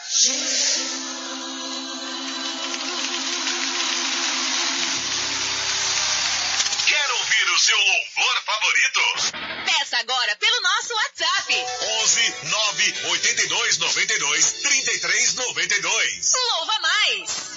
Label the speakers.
Speaker 1: Quer ouvir o seu louvor favorito?
Speaker 2: Peça agora pelo nosso WhatsApp.
Speaker 1: 11 9 82 92 33 92.
Speaker 2: Louva mais!